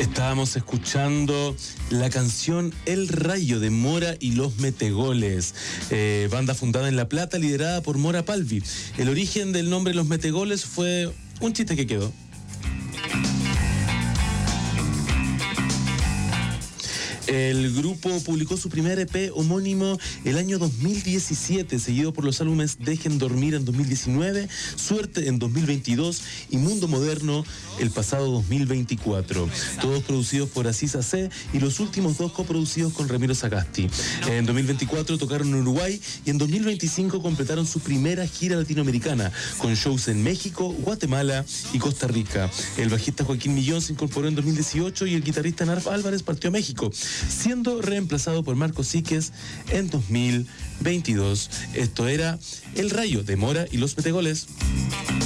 Estábamos escuchando la canción El Rayo de Mora y los Metegoles, banda fundada en La Plata, liderada por Mora Palvi. El origen del nombre Los Metegoles fue un chiste que quedó. El grupo publicó su primer EP homónimo el año 2017, seguido por los álbumes Dejen Dormir en 2019, Suerte en 2022 y Mundo Moderno el pasado 2024. Todos producidos por Asís AC y los últimos dos coproducidos con Ramiro Sagasti. En 2024 tocaron en Uruguay y en 2025 completaron su primera gira latinoamericana, con shows en México, Guatemala y Costa Rica. El bajista Joaquín Millón se incorporó en 2018 y el guitarrista Narf Álvarez partió a México, siendo reemplazado por Marco Síquez en 2022. Esto era El Rayo de Mora y los Metegoles.